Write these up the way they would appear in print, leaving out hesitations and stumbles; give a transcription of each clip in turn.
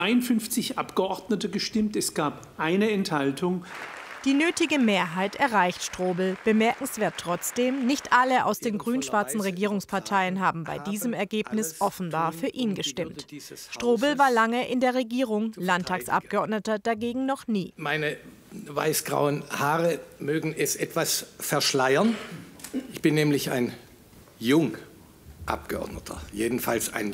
51 Abgeordnete gestimmt, es gab eine Enthaltung. Die nötige Mehrheit erreicht Strobel. Bemerkenswert trotzdem, nicht alle aus den grün-schwarzen Regierungsparteien haben bei diesem Ergebnis offenbar für ihn gestimmt. Strobel war lange in der Regierung, Landtagsabgeordneter dagegen noch nie. Meine weiß-grauen Haare mögen es etwas verschleiern. Ich bin nämlich ein Jungabgeordneter, jedenfalls ein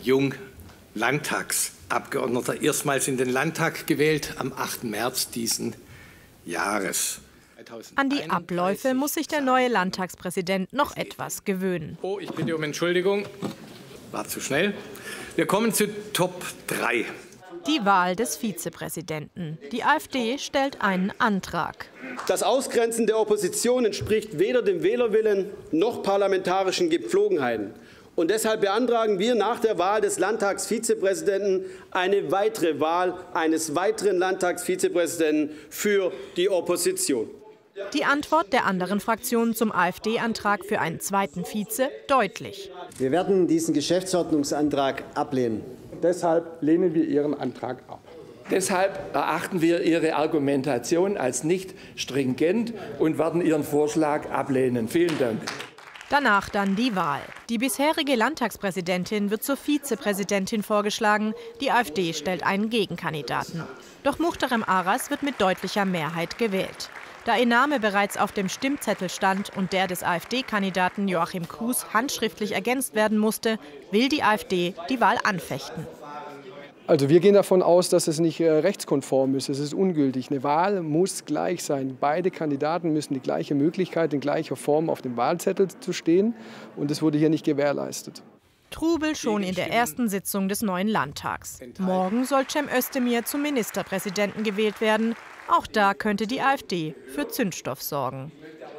Junglandtagsabgeordneter, erstmals in den Landtag gewählt am 8. März diesen Jahres. An die Abläufe muss sich der neue Landtagspräsident noch etwas gewöhnen. Oh, ich bitte um Entschuldigung. War zu schnell. Wir kommen zu Top 3. Die Wahl des Vizepräsidenten. Die AfD stellt einen Antrag. Das Ausgrenzen der Opposition entspricht weder dem Wählerwillen noch parlamentarischen Gepflogenheiten. Und deshalb beantragen wir nach der Wahl des Landtagsvizepräsidenten eine weitere Wahl eines weiteren Landtagsvizepräsidenten für die Opposition. Die Antwort der anderen Fraktionen zum AfD-Antrag für einen zweiten Vize deutlich. Wir werden diesen Geschäftsordnungsantrag ablehnen. Deshalb lehnen wir Ihren Antrag ab. Deshalb erachten wir Ihre Argumentation als nicht stringent und werden Ihren Vorschlag ablehnen. Vielen Dank. Danach dann die Wahl. Die bisherige Landtagspräsidentin wird zur Vizepräsidentin vorgeschlagen. Die AfD stellt einen Gegenkandidaten. Doch Muhterem Aras wird mit deutlicher Mehrheit gewählt. Da ihr Name bereits auf dem Stimmzettel stand und der des AfD-Kandidaten Joachim Kuhs handschriftlich ergänzt werden musste, will die AfD die Wahl anfechten. Also wir gehen davon aus, dass es nicht rechtskonform ist. Es ist ungültig. Eine Wahl muss gleich sein. Beide Kandidaten müssen die gleiche Möglichkeit in gleicher Form auf dem Wahlzettel zu stehen. Und das wurde hier nicht gewährleistet. Trubel schon in der ersten Sitzung des neuen Landtags. Morgen soll Cem Özdemir zum Ministerpräsidenten gewählt werden. Auch da könnte die AfD für Zündstoff sorgen.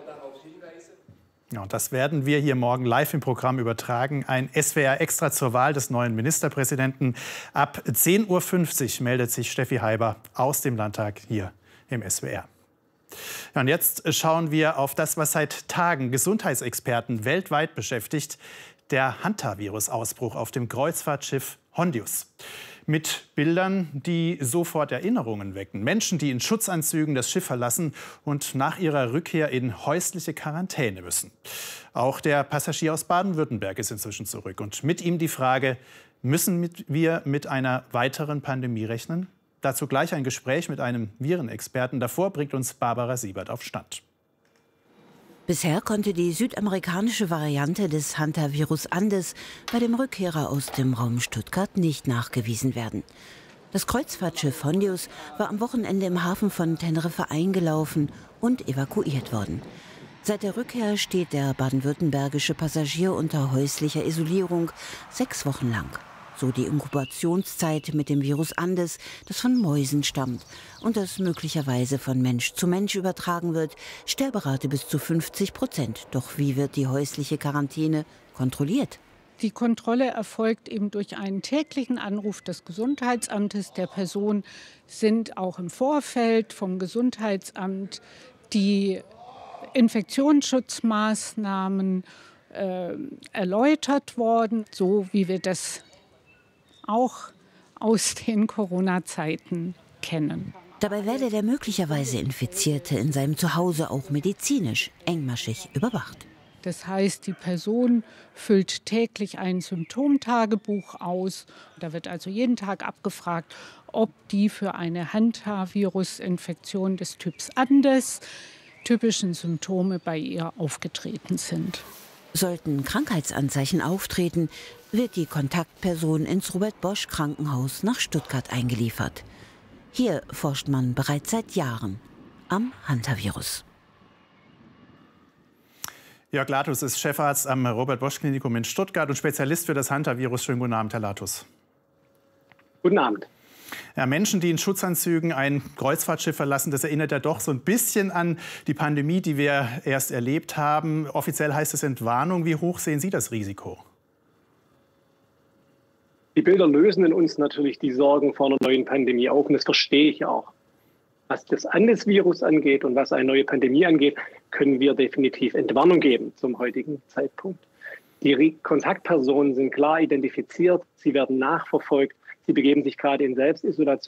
Ja, und das werden wir hier morgen live im Programm übertragen. Ein SWR extra zur Wahl des neuen Ministerpräsidenten. Ab 10:50 Uhr meldet sich Steffi Heiber aus dem Landtag hier im SWR. Ja, und jetzt schauen wir auf das, was seit Tagen Gesundheitsexperten weltweit beschäftigt. Der Hantavirus-Ausbruch auf dem Kreuzfahrtschiff Hondius. Mit Bildern, die sofort Erinnerungen wecken. Menschen, die in Schutzanzügen das Schiff verlassen und nach ihrer Rückkehr in häusliche Quarantäne müssen. Auch der Passagier aus Baden-Württemberg ist inzwischen zurück. Und mit ihm die Frage, müssen wir mit einer weiteren Pandemie rechnen? Dazu gleich ein Gespräch mit einem Virenexperten. Davor bringt uns Barbara Siebert auf Stand. Bisher konnte die südamerikanische Variante des Hantavirus Andes bei dem Rückkehrer aus dem Raum Stuttgart nicht nachgewiesen werden. Das Kreuzfahrtschiff Hondius war am Wochenende im Hafen von Teneriffa eingelaufen und evakuiert worden. Seit der Rückkehr steht der baden-württembergische Passagier unter häuslicher Isolierung 6 Wochen lang. So die Inkubationszeit mit dem Virus Andes, das von Mäusen stammt und das möglicherweise von Mensch zu Mensch übertragen wird, Sterberate bis zu 50%. Doch wie wird die häusliche Quarantäne kontrolliert? Die Kontrolle erfolgt eben durch einen täglichen Anruf des Gesundheitsamtes. Der Person sind auch im Vorfeld vom Gesundheitsamt die Infektionsschutzmaßnahmen erläutert worden, so wie wir das auch aus den Corona-Zeiten kennen. Dabei werde der möglicherweise Infizierte in seinem Zuhause auch medizinisch engmaschig überwacht. Das heißt, die Person füllt täglich ein Symptomtagebuch aus. Da wird also jeden Tag abgefragt, ob die für eine Hantavirus-Infektion des Typs Andes typischen Symptome bei ihr aufgetreten sind. Sollten Krankheitsanzeichen auftreten, wird die Kontaktperson ins Robert-Bosch-Krankenhaus nach Stuttgart eingeliefert. Hier forscht man bereits seit Jahren am Hantavirus. Jörg Latus ist Chefarzt am Robert-Bosch-Klinikum in Stuttgart und Spezialist für das Hantavirus. Schönen guten Abend, Herr Latus. Guten Abend. Ja, Menschen, die in Schutzanzügen ein Kreuzfahrtschiff verlassen, das erinnert ja doch so ein bisschen an die Pandemie, die wir erst erlebt haben. Offiziell heißt es Entwarnung. Wie hoch sehen Sie das Risiko? Die Bilder lösen in uns natürlich die Sorgen vor einer neuen Pandemie auf. Und das verstehe ich auch. Was das Andes-Virus angeht und was eine neue Pandemie angeht, können wir definitiv Entwarnung geben zum heutigen Zeitpunkt. Die Kontaktpersonen sind klar identifiziert. Sie werden nachverfolgt. Sie begeben sich gerade in Selbstisolation.